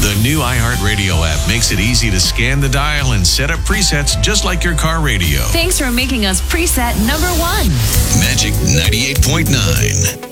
The new iHeartRadio app makes it easy to scan the dial and set up presets just like your car radio. Thanks for making us preset number one. Magic 98.9.